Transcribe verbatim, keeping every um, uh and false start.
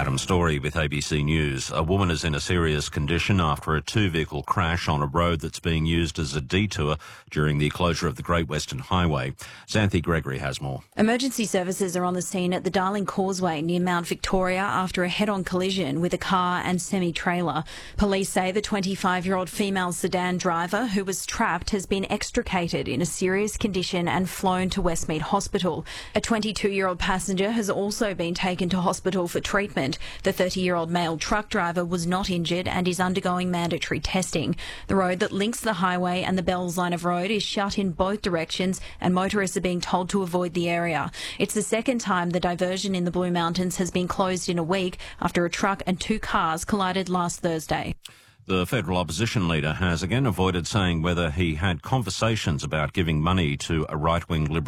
Adam Story with A B C News. A woman is in a serious condition after a two-vehicle crash on a road that's being used as a detour during the closure of the Great Western Highway. Xanthi Gregory has more. Emergency services are on the scene at the Darling Causeway near Mount Victoria after a head-on collision with a car and semi-trailer. Police say the twenty-five-year-old female sedan driver who was trapped has been extricated in a serious condition and flown to Westmead Hospital. A twenty-two-year-old passenger has also been taken to hospital for treatment. The thirty-year-old male truck driver was not injured and is undergoing mandatory testing. The road that links the highway and the Bells line of road is shut in both directions and motorists are being told to avoid the area. It's the second time the diversion in the Blue Mountains has been closed in a week after a truck and two cars collided last Thursday. The federal opposition leader has again avoided saying whether he had conversations about giving money to a right-wing Liberal